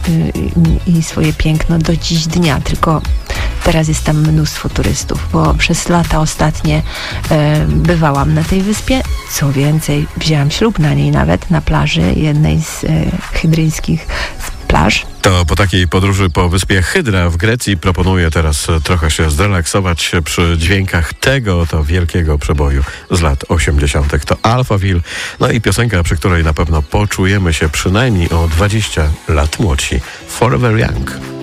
i swoje piękno do dziś dnia, tylko teraz jest tam mnóstwo turystów, bo przez lata ostatnie bywałam na tej wyspie. Co więcej, wzięłam ślub na niej nawet, na plaży jednej z hydryjskich plaż. To po takiej podróży po wyspie Hydra w Grecji proponuję teraz trochę się zrelaksować przy dźwiękach tego oto wielkiego przeboju z lat 80. To Alphaville, no i piosenka, przy której na pewno poczujemy się przynajmniej o 20 lat młodsi. Forever Young.